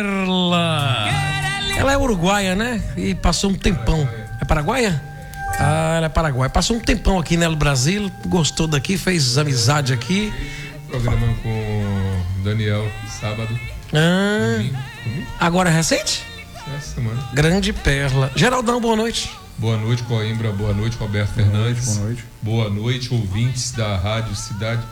Ela é uruguaia, né? E passou um tempão. É paraguaia? Ah, ela é paraguaia. Passou um tempão aqui, né, no Brasil. Gostou daqui, fez amizade aqui. Programa com Daniel, sábado. Domingo. Agora é recente? Essa semana. Grande Perla. Geraldão, boa noite. Boa noite, Coimbra. Boa noite, Roberto Fernandes. Boa noite. Boa noite, ouvintes da Rádio Cidade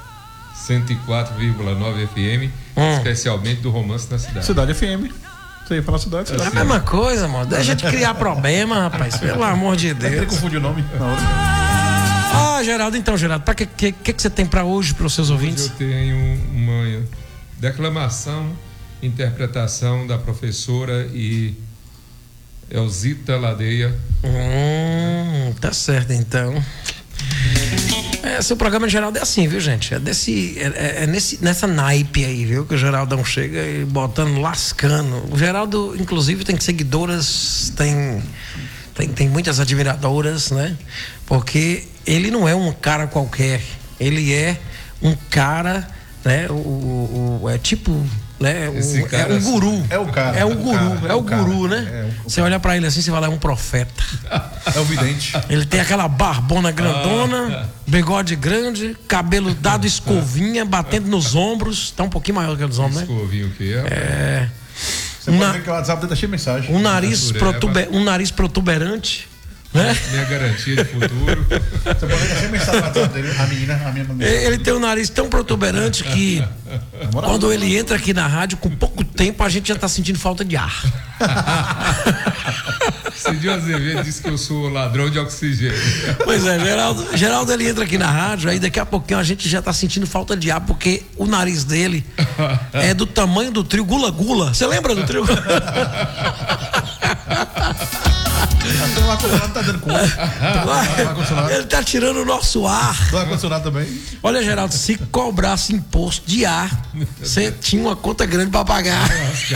104,9 FM, especialmente do Romance na Cidade. Cidade FM. Você ia falar cidade? É a mesma coisa, mano. Deixa de criar problema, rapaz. Pelo amor de Deus. Ele confundiu o nome na hora. Ah, Geraldo, então, Geraldo, para que você tem para hoje para os seus ouvintes? Eu tenho uma declamação, interpretação da professora e Elzita Ladeia. Tá certo, então. Seu programa de Geraldo é assim, viu, gente? Nessa naipe aí, viu? Que o Geraldão chega e botando, lascando. O Geraldo, inclusive, tem seguidoras, tem muitas admiradoras, né? Porque ele não é um cara qualquer. Ele é um cara, né? É tipo, né? É um guru. É o cara. É um guru. É o guru, né? Você olha pra ele assim, você fala, é um profeta. É o vidente. Ele tem aquela barbona grandona, bigode grande, cabelo dado, escovinha, batendo nos ombros. Tá um pouquinho maior que os ombros, né? Escovinha o quê? Você pode ver que o WhatsApp dele tá cheio de mensagem. Um nariz protuberante, né? Minha garantia de futuro. Você pode ver que tá cheio de mensagem no WhatsApp dele. A menina. Ele tem um nariz tão protuberante que quando ele entra aqui na rádio, com pouco tempo, a gente já tá sentindo falta de ar. Cidio Azevedo disse que eu sou ladrão de oxigênio. Pois é, Geraldo ele entra aqui na rádio, aí daqui a pouquinho a gente já tá sentindo falta de ar, porque o nariz dele é do tamanho do trio Gula Gula. Você lembra do trio? O ar-condicionado tá dando conta. Ele tá tirando o nosso ar. O ar-condicionado também. Olha, Geraldo, se cobrasse imposto de ar, você tinha uma conta grande pra pagar.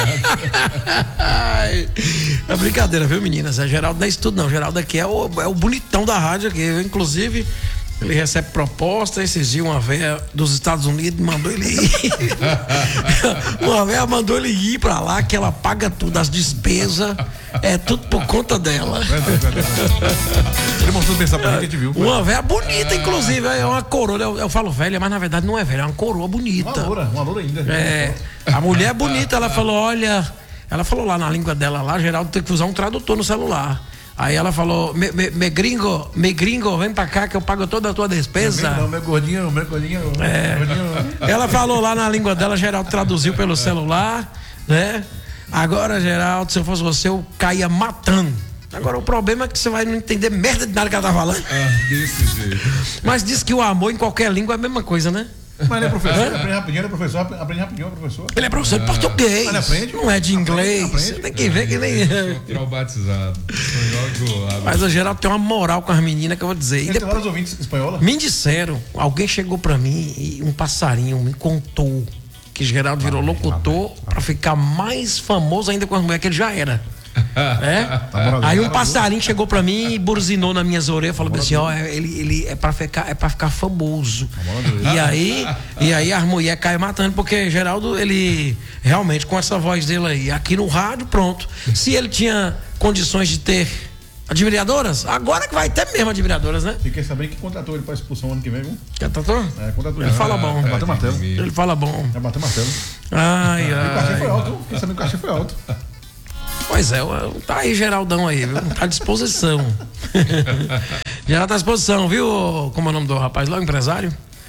É brincadeira, viu, meninas? Geraldo não é isso tudo, não. Geraldo aqui é o bonitão da rádio aqui. Inclusive, ele recebe proposta. Esses dias uma véia dos Estados Unidos mandou ele ir. Uma véia mandou ele ir pra lá, que ela paga tudo, as despesas, é tudo por conta dela. Ele mostrou pensar pra gente, a gente viu. Uma véia bonita, inclusive, é uma coroa. Eu falo velha, mas na verdade não é velha, é uma coroa bonita. Uma loura ainda. A mulher é bonita, ela falou, olha, ela falou lá na língua dela lá, Geraldo tem que usar um tradutor no celular. Aí ela falou, me gringo, vem pra cá que eu pago toda a tua despesa. Meu gordinho. Ela falou lá na língua dela, Geraldo traduziu pelo celular, né? Agora, Geraldo, se eu fosse você, eu caía matando. Agora, o problema é que você vai não entender merda de nada que ela tá falando. Desse jeito. Mas diz que o amor em qualquer língua é a mesma coisa, né? Mas ele é professor, aprende rapidinho, professor. Ele é professor de português. Mas aprende, não é de inglês. Você tem que ver que nem. Sou traumatizado. Mas o Geraldo tem uma moral com as meninas que eu vou dizer. Ele tem vários ouvintes espanhola? Me disseram, alguém chegou pra mim e um passarinho me contou que Geraldo virou locutor pra ficar mais famoso ainda com as mulheres que ele já era. Aí um passarinho chegou pra mim e burzinou nas minhas orelhas, falou assim, ó, ele é pra ficar famoso. E aí as mulheres caem matando, porque Geraldo, ele realmente com essa voz dele aí, aqui no rádio, pronto. Se ele tinha condições de ter admiradoras, agora que vai ter mesmo admiradoras, né? Fiquei sabendo que contratou ele pra expulsão ano que vem, viu? Contratou? Contratou ele. Fala bom. Vai bater martelo. Ele fala bom. Vai bater martelo. O cachê foi alto, fiquei sabendo que o cachê foi alto. Pois é, tá aí Geraldão aí, viu? Tá à disposição. Já tá à disposição, viu? Como é o nome do rapaz lá, o empresário?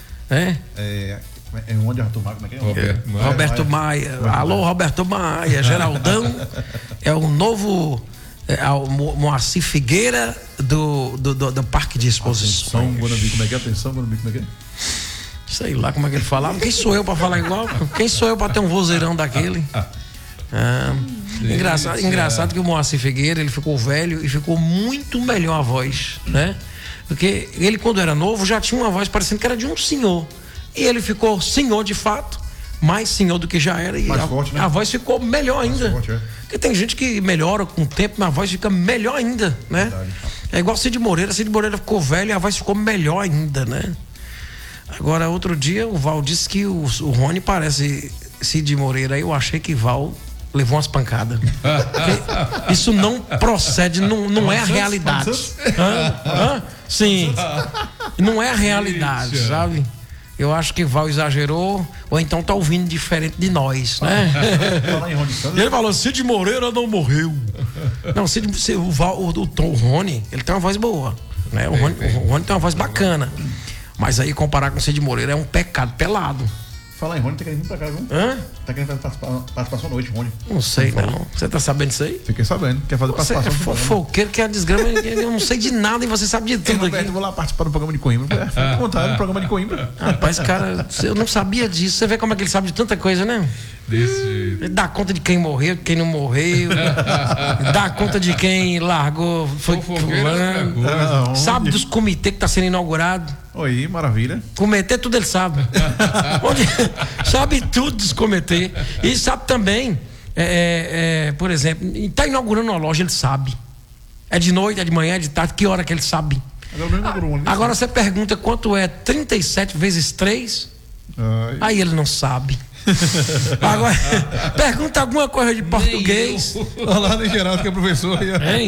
Onde Arthur Maia, como é que é? Roberto Maia. Alô, Roberto Maia. Geraldão é o novo Moacir Figueira do Parque de Exposições. Atenção, quando eu vi como é que é. Atenção, quando eu vi como é que é. Sei lá como é que ele falava. Quem sou eu pra falar igual? Quem sou eu pra ter um vozeirão daquele? Engraçado que o Moacir Figueira, ele ficou velho e ficou muito melhor a voz, né? Porque ele, quando era novo, já tinha uma voz parecendo que era de um senhor. E ele ficou senhor de fato, mais senhor do que já era. E forte, né? A voz ficou melhor ainda. Forte, Porque tem gente que melhora com o tempo, mas a voz fica melhor ainda, né? Verdade. É igual Cid Moreira ficou velho e a voz ficou melhor ainda, né? Agora, outro dia, o Val disse que o Rony parece Cid Moreira. Aí eu achei que Val levou umas pancadas. Isso não procede, não é a realidade. Sim. Não é a realidade, sabe? Eu acho que Val exagerou, ou então tá ouvindo diferente de nós, né? Ele falou, Cid Moreira não morreu. Não, o Rony, ele tem uma voz boa, né? O Rony tem uma voz bacana. Mas aí comparar com o Cid Moreira é um pecado pelado. Falar em Rony, tá querendo vir pra cá, viu? Tá querendo fazer participação à noite, Rony. Não sei, não. Você tá sabendo disso aí? Fiquei sabendo. Quer fazer participação? Você é fofoqueiro, que é desgrama. Eu não sei de nada e você sabe de tudo aqui. Eu vou lá participar do programa de Coimbra. Fica à vontade, do programa de Coimbra. Rapaz, cara, eu não sabia disso. Você vê como é que ele sabe de tanta coisa, né? Desse jeito. Ele dá conta de quem morreu, de quem não morreu. Dá conta de quem largou, foi fulano. Sabe dos comitês que tá sendo inaugurado. Oi, maravilha. Comitê, tudo ele sabe. Sabe tudo dos comitês. E sabe também, por exemplo, tá inaugurando uma loja, ele sabe. É de noite, é de manhã, é de tarde, que hora que ele sabe. Agora você pergunta quanto é 37 vezes 3, aí ele não sabe. Agora, pergunta alguma coisa de português. Olha lá no Geraldo, que é professor. Hein?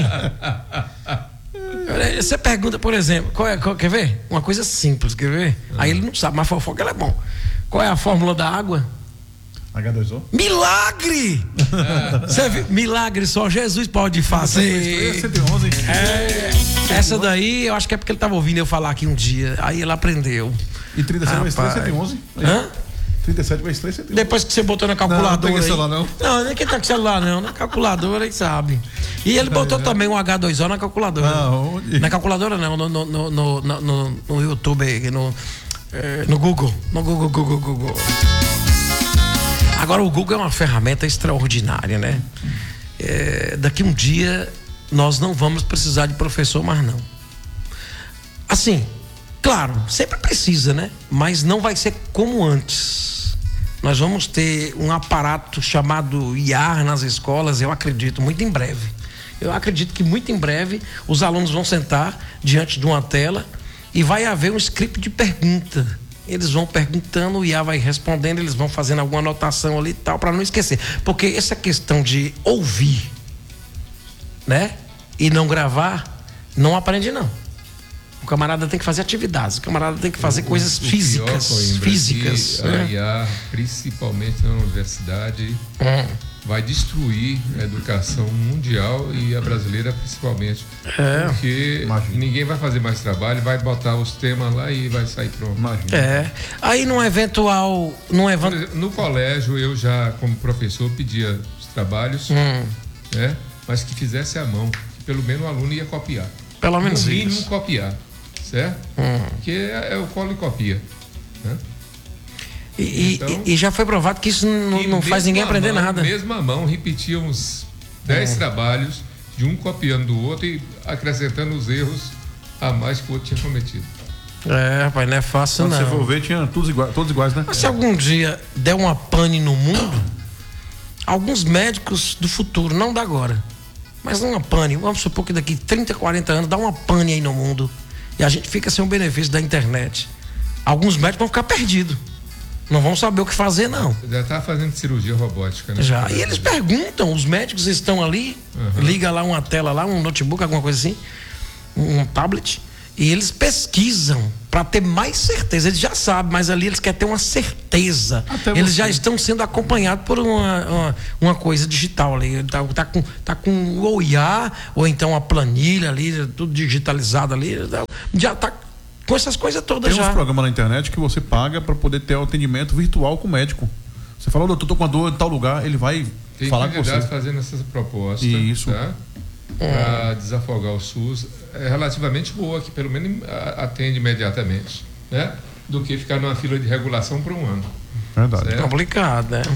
Você pergunta, por exemplo, quer ver? Uma coisa simples, quer ver? Aí ele não sabe, mas fofoca ela é bom. Qual é a fórmula da água? H2O. Milagre! Você viu? Milagre só Jesus pode fazer. 111. Essa daí eu acho que é porque ele estava ouvindo eu falar aqui um dia. Aí ele aprendeu. E 37 vezes 3, 111. Hã? 37 vezes 3, 111. Depois que você botou na calculadora. Não tem celular, não. Não, nem quem tá com celular, não. Na calculadora ele sabe. E ele botou também um H2O na calculadora. Onde? Na calculadora não, no YouTube, no Google. No Google. Agora o Google é uma ferramenta extraordinária, né? Daqui um dia nós não vamos precisar de professor mais não. Assim, claro, sempre precisa, né? Mas não vai ser como antes. Nós vamos ter um aparato chamado IA nas escolas, eu acredito, muito em breve. Eu acredito que muito em breve os alunos vão sentar diante de uma tela e vai haver um script de pergunta. Eles vão perguntando, o IA vai respondendo, eles vão fazendo alguma anotação ali e tal, para não esquecer. Porque essa questão de ouvir, né? E não gravar, não aprende não. O camarada tem que fazer atividades, o camarada tem que fazer coisas físicas. A IA, principalmente na universidade, vai destruir a educação mundial e a brasileira principalmente. Porque ninguém vai fazer mais trabalho, vai botar os temas lá e vai sair pronto. Aí num eventual. No colégio, eu já, como professor, pedia os trabalhos, né? Mas que fizesse à mão, que pelo menos o aluno ia copiar. Pelo menos no mínimo copiar. Certo? Porque é o colo e copia, né? E já foi provado que isso não faz ninguém aprender nada. Mesma mão, repetia uns 10 trabalhos, de um copiando do outro e acrescentando os erros a mais que o outro tinha cometido. Rapaz, não é fácil. Quando não. você for ver, tinha todos iguais, né? Mas se algum dia der uma pane no mundo, alguns médicos do futuro, não da agora, mas uma pane, vamos supor que daqui 30, 40 anos dá uma pane aí no mundo e a gente fica sem o benefício da internet. Alguns médicos vão ficar perdidos. Não vão saber o que fazer, não. Já está fazendo cirurgia robótica, né? Já. E eles perguntam, os médicos estão ali, liga lá uma tela lá, um notebook, alguma coisa assim, um tablet, e eles pesquisam para ter mais certeza. Eles já sabem, mas ali eles querem ter uma certeza. Eles já estão sendo acompanhados por uma coisa digital ali. Tá com o IA, ou então a planilha ali, tudo digitalizado ali. Já tá com essas coisas todas. Tem uns programas na internet que você paga para poder ter atendimento virtual com o médico. Você fala, doutor, tô com uma dor em tal lugar, ele vai falar com você. Tem fazendo essas propostas. Isso. Tá? Para desafogar o SUS. É relativamente boa, que pelo menos atende imediatamente, né? Do que ficar numa fila de regulação por um ano. Verdade. Certo? Complicado, né?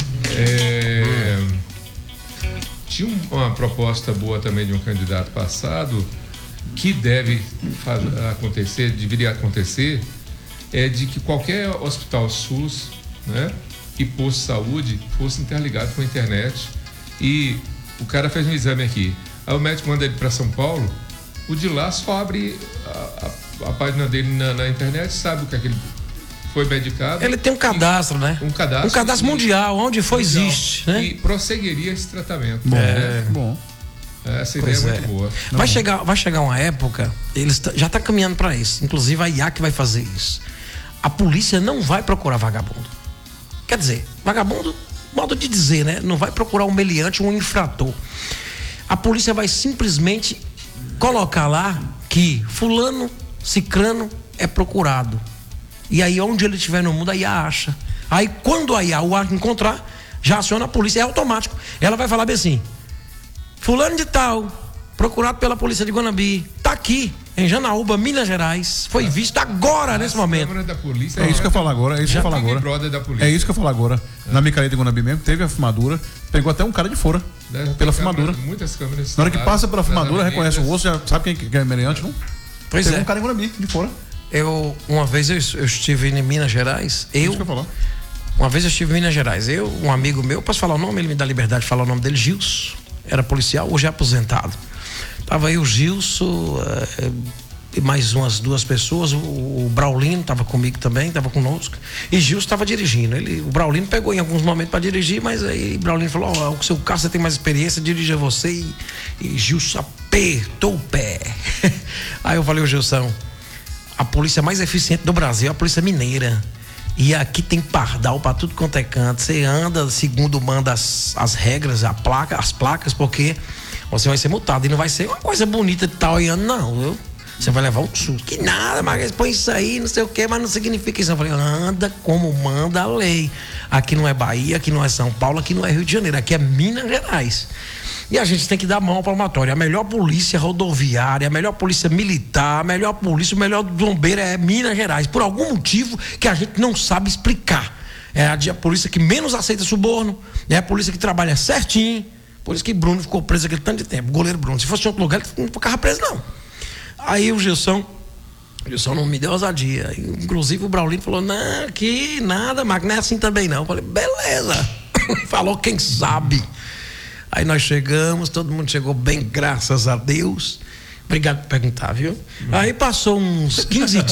Tinha uma proposta boa também de um candidato passado que deve acontecer, deveria acontecer, é de que qualquer hospital SUS, né, e posto de saúde fosse interligado com a internet. E o cara fez um exame aqui, aí o médico manda ele para São Paulo, o de lá só abre a página dele na internet, sabe o que é que ele foi medicado. Ele tem um cadastro, né? Um cadastro mundial, onde for existe, né? E prosseguiria esse tratamento. Bom. Essa ideia é muito boa. Vai chegar uma época, eles já está caminhando para isso. Inclusive a IAC vai fazer isso. A polícia não vai procurar vagabundo. Quer dizer, vagabundo, modo de dizer, né? Não vai procurar um meliante, um infrator. A polícia vai simplesmente colocar lá que fulano, cicrano é procurado. E aí onde ele estiver no mundo, a IA acha. Aí quando a IA o encontrar, já aciona a polícia, é automático. Ela vai falar bem assim: fulano de tal, procurado pela polícia de Guanabi, tá aqui em Janaúba, Minas Gerais, foi visto agora, nesse momento. Da polícia, isso que eu falo agora, É isso que eu falo agora. Na micareta de Guanabi mesmo, teve a fumadura, pegou até um cara de fora, pela fumadura. Muitas câmeras. Na hora que passa pela fumadura, reconhece o osso, já sabe quem é meliante, não? Pois pegou é. um cara em Guanabi, de fora. Uma vez eu estive em Minas Gerais, uma vez eu estive em Minas Gerais, um amigo meu, posso falar o nome? Ele me dá liberdade de falar o nome dele, Gilson, era policial, hoje é aposentado. Tava aí o Gilson e mais umas 2 pessoas, o Braulino estava comigo também, estava conosco, e Gilson estava dirigindo. O Braulino pegou em alguns momentos para dirigir, mas aí o Braulino falou: o seu carro você tem mais experiência, dirija você, e Gilson apertou o pé. Aí eu falei: ô Gilson, a polícia mais eficiente do Brasil é a polícia mineira. E aqui tem pardal para tudo quanto é canto. Você anda segundo manda as regras, as placas, porque você vai ser multado. E não vai ser uma coisa bonita de tal ano, não, viu? Você vai levar um susto. Que nada, mas põe isso aí, não sei o que, mas não significa isso. Eu falei: anda como manda a lei. Aqui não é Bahia, aqui não é São Paulo, aqui não é Rio de Janeiro, aqui é Minas Gerais. E a gente tem que dar mão à palmatória. A melhor polícia rodoviária, a melhor polícia militar, a melhor polícia, o melhor bombeiro é Minas Gerais. Por algum motivo que a gente não sabe explicar. É a polícia que menos aceita suborno, é a polícia que trabalha certinho. Por isso que Bruno ficou preso aquele tanto de tempo. O goleiro Bruno. Se fosse em outro lugar, ele não ficava preso, não. Aí o Gilson não me deu ousadia. Inclusive o Braulino falou: não, que nada, mas não é assim também não. Eu falei: beleza. Falou quem sabe. Aí nós chegamos, todo mundo chegou bem, graças a Deus. Obrigado por perguntar, viu? Aí passou uns 15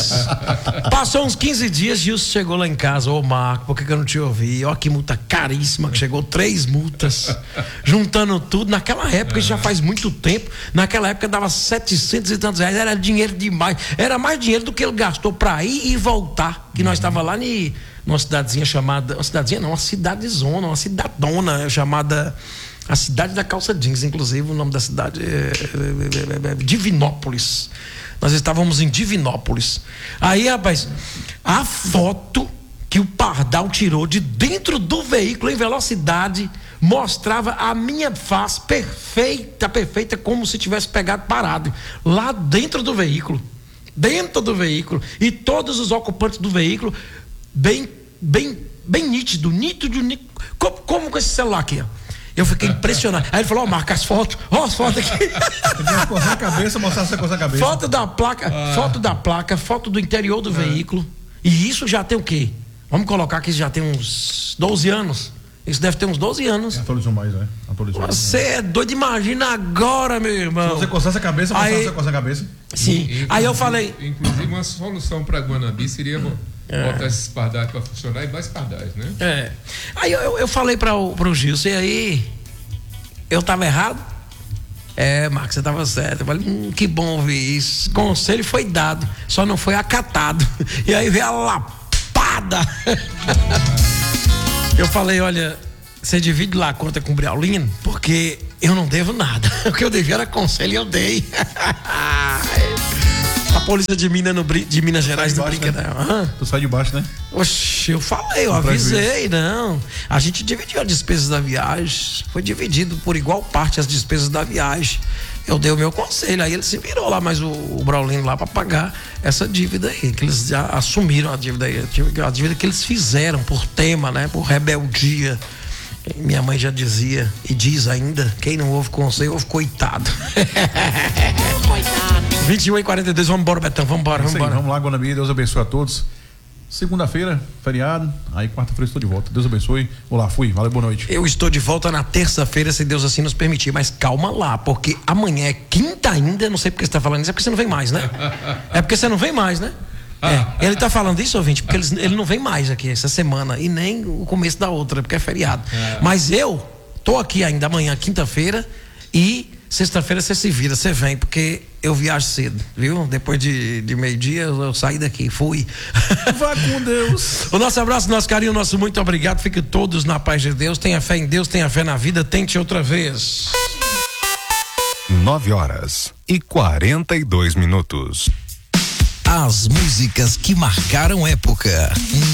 dias, Gilson chegou lá em casa: ô Marco, por que eu não te ouvi? Ó que multa caríssima, que chegou 3 multas, juntando tudo, naquela época, isso já faz muito tempo, naquela época dava 700 e tantos reais, era dinheiro demais, era mais dinheiro do que ele gastou pra ir e voltar, que nós estava lá numa cidadezinha chamada, uma cidadezona, uma cidadona chamada a cidade da calça jeans, inclusive o nome da cidade é Divinópolis. Nós estávamos em Divinópolis. Aí, rapaz, a foto que o pardal tirou de dentro do veículo em velocidade mostrava a minha face perfeita, como se tivesse pegado parado lá dentro do veículo, e todos os ocupantes do veículo bem nítido, como com esse celular aqui, ó. Eu fiquei impressionado. Aí ele falou: marca as fotos. As fotos aqui. Ele coçar a cabeça, mostrar você coçar a cabeça. Foto da placa, foto do interior do veículo. E isso já tem o quê? Vamos colocar que isso já tem uns 12 anos. Isso deve ter uns 12 anos. Atualizou mais, né? Você é doido, imagina agora, meu irmão. Se você coçasse a cabeça, mostrar você coçar a cabeça. Sim. Aí eu falei. Inclusive, uma solução para Guanabi seria botar esses pardais para funcionar e mais pardais, né? Aí eu falei pro Gilson: e aí, eu tava errado? Marcos, você tava certo. Eu falei: que bom ouvir isso. Conselho foi dado, só não foi acatado. E aí veio a lapada. Eu falei: olha, você divide lá a conta com o Braulino, porque eu não devo nada. O que eu devia era conselho e eu dei. A polícia de Minas Gerais não brinca, né? Tu sai de baixo, né? Oxe, eu falei, eu avisei, não. A gente dividiu as despesas da viagem. Foi dividido por igual parte as despesas da viagem. Eu dei o meu conselho, aí ele se virou lá, mas o Braulino lá para pagar essa dívida aí, que eles já assumiram a dívida aí, a dívida que eles fizeram por tema, né? Por rebeldia. Minha mãe já dizia e diz ainda: quem não ouve conselho, ouve coitado. Coitado. 21h42, vamos embora, Betão, vamos embora. Vamos lá, Guanabi, Deus abençoe a todos. Segunda-feira, feriado, aí quarta-feira estou de volta. Deus abençoe. Olá, fui, valeu, boa noite. Eu estou de volta na terça-feira, se Deus assim nos permitir, mas calma lá, porque amanhã é quinta ainda, não sei porque você está falando isso, é porque você não vem mais, né? É porque você não vem mais, né? Ele tá falando isso, ouvinte, porque ele não vem mais aqui essa semana e nem o começo da outra, porque é feriado. Mas eu tô aqui ainda amanhã, quinta-feira, e sexta-feira você se vira, você vem, porque eu viajo cedo, viu? Depois de meio-dia eu saí daqui, fui. Vá com Deus. O nosso abraço, nosso carinho, nosso muito obrigado. Fiquem todos na paz de Deus. Tenha fé em Deus, tenha fé na vida. Tente outra vez. 9h42. As músicas que marcaram época.